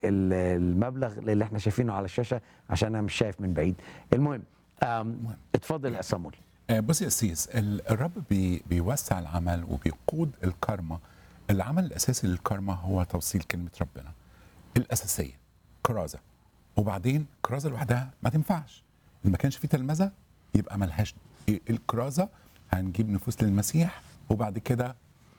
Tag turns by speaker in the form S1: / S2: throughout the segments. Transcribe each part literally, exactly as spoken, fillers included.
S1: ال- المبلغ اللي احنا شايفينه على الشاشه عشان انا مش شايف من بعيد. المهم آم، اتفضل يا صامول.
S2: آه، بص يا سيس، ال- الرب بي بيوسع العمل وبيقود الكارما. العمل الاساسي للكارما هو توصيل كلمه ربنا الاساسيه، كرازه. وبعدين كرازه لوحدها ما تنفعش، إن ما كانش في تلمذه يبقى ملهاش. الكرازه هنجيب نفوس للمسيح، وبعد كده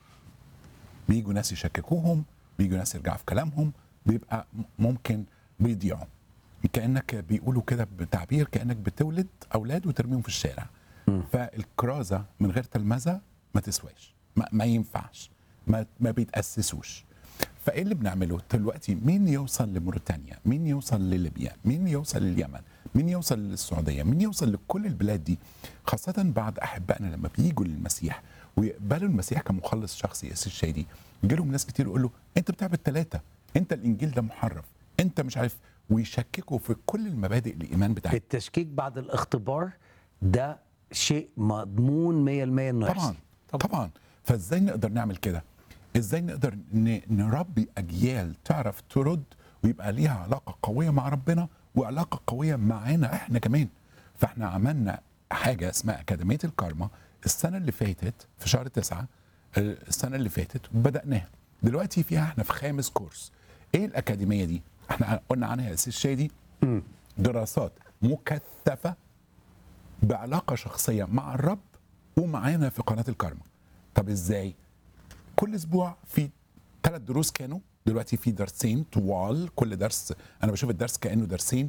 S2: بيجوا ناس يشككوهم، بيجوا ناس يرجعوا في كلامهم، بيبقى م- ممكن بيضيعوا. كانك بيقولوا كده بتعبير، كانك بتولد اولاد وترميهم في الشارع. فالكرازه من غير تلمذه ما تسواش، ما, ما ينفعش، ما, ما بيتاسسوش. فايه اللي بنعمله دلوقتي؟ مين يوصل لموريتانيا؟ مين يوصل لليبيا؟ مين يوصل لليمن؟ مين يوصل للسعوديه؟ مين يوصل لكل البلاد دي؟ خاصه بعد احبائنا لما بييجوا للمسيح ويقبلوا المسيح كمخلص شخصي. يا سيد شادي، يجي لهم ناس كتير يقول له انت بتعبد ثلاثه، انت الانجيل ده محرف، انت مش عارف، ويشككوا في كل المبادئ الايمان بتاعتهم.
S1: التشكيك بعد الاختبار ده شيء مضمون مية بالمية انه
S2: طبعا
S1: يحصل.
S2: طبعا. فازاي نقدر نعمل كده؟ ازاي نقدر ن- نربي اجيال تعرف ترد ويبقى ليها علاقه قويه مع ربنا وعلاقه قويه معانا احنا كمان. فاحنا عملنا حاجه اسمها اكاديميه الكارما السنه اللي فاتت في شهر تسعة. آه، السنه اللي فاتت بداناها، دلوقتي فيها احنا في خامس كورس. ايه الاكاديميه دي؟ احنا قلنا عنها يا سيد شادي دراسات مكثفه بعلاقه شخصيه مع الرب ومعانا في قناه الكارما. طب ازاي؟ كل اسبوع في ثلاث دروس، كانوا دلوقتي في درسين طوال. كل درس انا بشوف الدرس كانه درسين،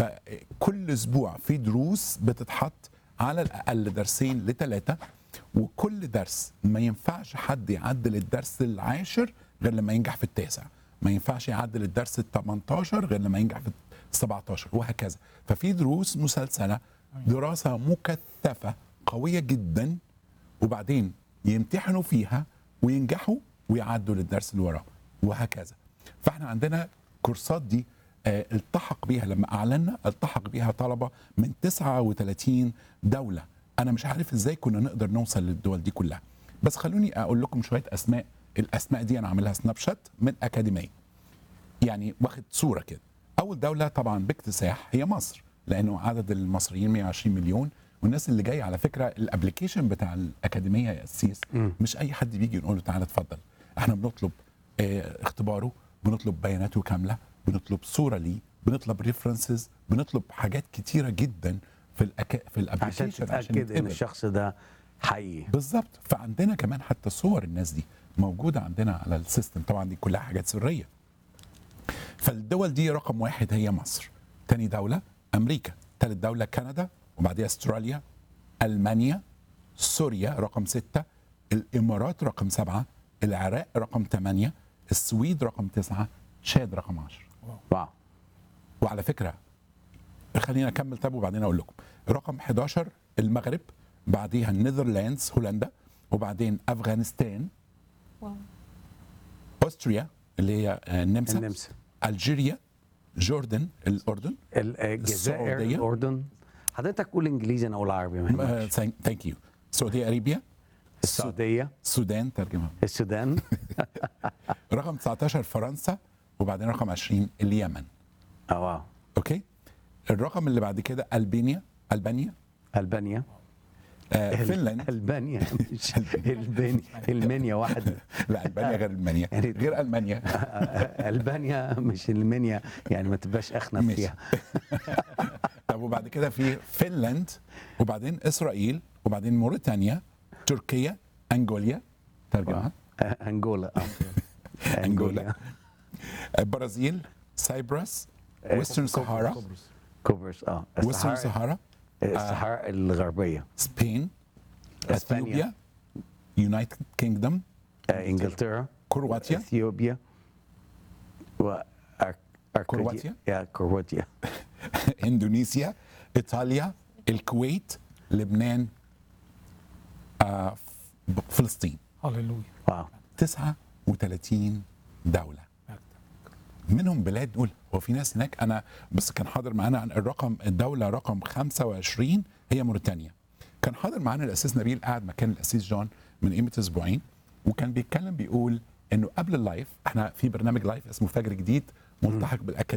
S2: فكل اسبوع في دروس بتتحط على الاقل درسين لثلاثه. وكل درس ما ينفعش حد يعدل الدرس العاشر غير لما ينجح في التاسع، ما ينفعش يعدل الدرس ال تمنتاشر غير لما ينجح في ال سبعتاشر، وهكذا. ففي دروس مسلسله، دراسه مكثفه قويه جدا، وبعدين يمتحنوا فيها وينجحوا ويعدوا للدرس اللي وراه، وهكذا. فاحنا عندنا كورسات دي آه، التحق بيها لما اعلنا التحق بيها طلبه من تسعة وثلاثين دوله. انا مش عارف ازاي كنا نقدر نوصل للدول دي كلها، بس خلوني اقول لكم شويه اسماء. الاسماء دي انا عاملها سناب شات من اكاديميه، يعني واخد صوره كده. اول دوله طبعا باكتساح هي مصر، لانه عدد المصريين مية وعشرين مليون. والناس اللي جايه على فكره الابلكيشن بتاع الاكاديميه يا اسيس مش اي حد بيجي نقول له تعالى اتفضل. احنا بنطلب اه اختباره، بنطلب بياناته كامله، بنطلب صوره ليه، بنطلب ريفرنسز، بنطلب حاجات كتيره جدا في الأكا في
S1: عشان
S2: الابلكيشن
S1: تتاكد ان
S2: يتقبل.
S1: الشخص ده حقيقي.
S2: بالظبط. فعندنا كمان حتى صور الناس دي موجوده عندنا على السيستم. طبعا دي كلها حاجات سريه. فالدول دي رقم واحد هي مصر، تاني دولة أمريكا، تالت دولة كندا، وبعديها استراليا، ألمانيا، سوريا رقم ستة، الإمارات رقم سبعة، العراق رقم ثمانية، السويد رقم تسعة، تشاد رقم عشرة.
S1: واو.
S2: وعلى فكرة خلينا أكمل طب وبعدين أقول لكم رقم حداشر المغرب، بعديها النذرلاندز هولندا، وبعدين أفغانستان،
S3: واو.
S2: أستريا اللي هي آه، النمسا،
S1: النمسا،
S2: الجيريا، جوردن الأردن،
S1: ال- الجزائر،
S2: السعودية.
S1: الاردن. حضرتك قول انجليزي انا اقول عربي ما يهمكش.
S2: ثانك يو. سعودية أرابيا،
S1: السعوديه،
S2: السودان ترجمة،
S1: السودان.
S2: رقم تسعتاشر فرنسا، وبعدين رقم عشرين اليمن.
S1: اه واو.
S2: اوكي. الرقم اللي بعد كده ألبانيا، ألبانيا،
S1: البانيا.
S2: آه فنلند.
S1: البانيا مش البانيا. المنيا واحد.
S2: لا ألبانيا غير ألمانيا،
S1: يعني-
S2: غير ألمانيا.
S1: البانيا مش المنيا، يعني ما تبقاش اخنف
S2: ماشي.
S1: فيها.
S2: طب وبعد كده في فنلند، وبعدين إسرائيل، وبعدين موريتانيا، تركيا، أنغوليا ترجمة،
S1: آه، انجولا. آه.
S2: أنغولا، البرازيل، سايبرس، ويسترن سهارا،
S1: كوبرس. اه
S2: ويسترن
S1: الصحراء،
S2: سهارا،
S1: الصحراء الغربيه.
S2: سبين،
S1: إسبانيا.
S2: اثيوبيا، يونايتد كينجدوم،
S1: آه، انجلترا،
S2: كرواتيا،
S1: اثيوبيا، و
S2: كرواتيا.
S1: يا كرواتيا.
S2: اندونيسيا، ايطاليا، الكويت، لبنان، آه، ف- فلسطين.
S3: هللويا.
S1: واو.
S2: تسعة وثلاثين دولة، منهم بلاد نقول هو في ناس هناك. انا بس كان حاضر معانا عن الرقم الدولة رقم خمسة وعشرين هي موريتانيا. كان حاضر معانا الاسيس نبيل، قاعد مكان الاسيس جون من قيمة اسبوعين، وكان بيتكلم بيقول انه قبل اللايف احنا في برنامج لايف اسمه فجر جديد ملتحق بالاكاديميه